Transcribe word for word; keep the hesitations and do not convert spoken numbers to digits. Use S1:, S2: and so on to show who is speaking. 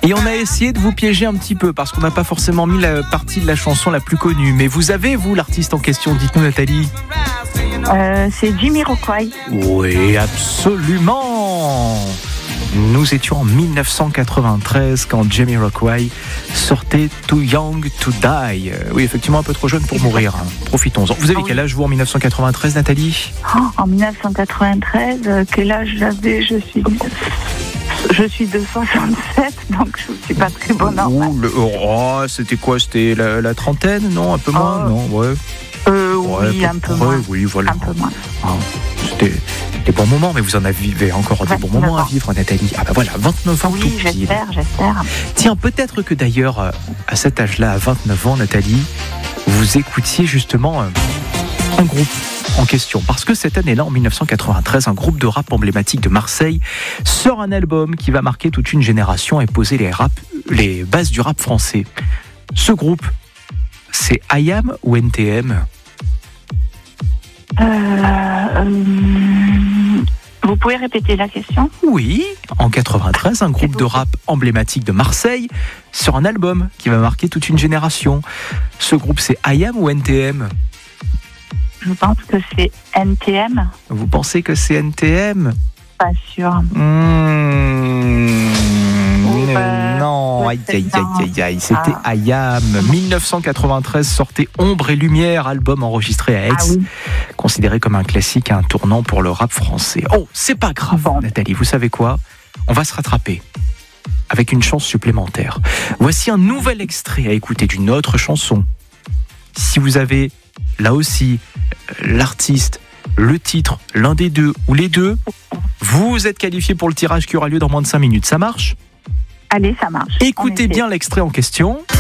S1: Et on a essayé de vous piéger un petit peu parce qu'on n'a pas forcément mis la partie de la chanson la plus connue. Mais vous avez, vous, l'artiste en question? Dites-nous, Nathalie.
S2: Euh, c'est Jamiroquai.
S1: Oui, absolument. Nous étions en dix-neuf cent quatre-vingt-treize quand Jamiroquai sortait Too Young to Die. Oui, effectivement, un peu trop jeune pour mourir. Profitons-en. Vous avez quel âge, vous, en dix-neuf cent quatre-vingt-treize, Nathalie?
S2: Oh, en dix-neuf cent quatre-vingt-treize, euh, quel âge j'avais? Je suis... Je suis de soixante-sept, donc je ne suis pas très bonne en maths.
S1: Le... Oh, c'était quoi? C'était la, la trentaine? Non, un peu moins?
S2: Oh.
S1: Non, ouais.
S2: Euh,
S1: Ouais,
S2: oui, un peu moins.
S1: Oui, voilà.
S2: Un peu moins.
S1: Ah, c'était des bons moments, mais vous en avez encore des bons moments
S2: ans.
S1: à vivre, Nathalie. Ah ben voilà, vingt-neuf ans
S2: Oui,
S1: tout pile.
S2: j'espère, j'espère.
S1: Tiens, peut-être que d'ailleurs, à cet âge-là, à vingt-neuf ans, Nathalie, vous écoutiez justement un groupe en question. Parce que cette année-là, en dix-neuf cent quatre-vingt-treize, un groupe de rap emblématique de Marseille sort un album qui va marquer toute une génération et poser les, rap, les bases du rap français. Ce groupe, c'est I A M ou N T M?
S2: Euh, euh, vous pouvez répéter la question?
S1: Oui, en quatre-vingt-treize, un groupe de rap emblématique de Marseille sort un album qui va marquer toute une génération. Ce groupe, c'est I A M ou N T M?
S2: Je pense que c'est N T M.
S1: Vous pensez que c'est N T M?
S2: Pas sûr.
S1: Mmh,
S2: Oh, bah,
S1: non, aïe aïe aïe aïe aïe, c'était
S2: Ah.
S1: I A M. dix-neuf cent quatre-vingt-treize sortait Ombre et Lumière, album enregistré à Aix,
S2: Ah oui.
S1: considéré comme un classique et un tournant pour le rap français. Oh, c'est pas grave,
S2: Bon.
S1: Nathalie, vous savez quoi? On va se rattraper avec une chance supplémentaire. Voici un nouvel extrait à écouter d'une autre chanson. Si vous avez, là aussi, l'artiste, le titre, l'un des deux ou les deux, vous êtes qualifié pour le tirage qui aura lieu dans moins de cinq minutes. Ça marche?
S2: Allez, ça marche.
S1: Écoutez
S2: On
S1: bien l'extrait en question.